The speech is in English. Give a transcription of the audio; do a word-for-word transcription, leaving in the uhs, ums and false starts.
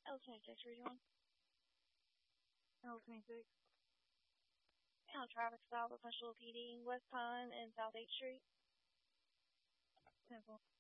L twenty-six, where you on? L twenty-six. Now traffic stop at Punchville P D, West Pine and South eighth Street. Temple.